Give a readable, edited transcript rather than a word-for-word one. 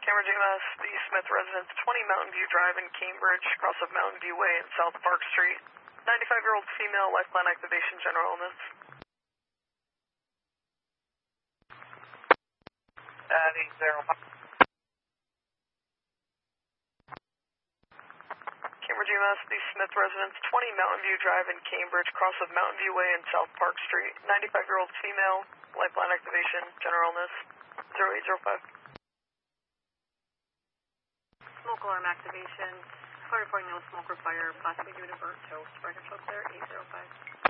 Camera GMS, the Smith residence, 20 Mountain View Drive in Cambridge, cross of Mountain View Way and South Park Street. 95-year-old female, lifeline activation, general illness. Adding 05. Camera GMS, the Smith residence, 20 Mountain View Drive in Cambridge, cross of Mountain View Way and South Park Street. 95-year-old female, lifeline activation, general illness. 0805. Smoke alarm activation. Fire reporting no smoke or fire, possibly due to burnt toast. Record shows there, 805.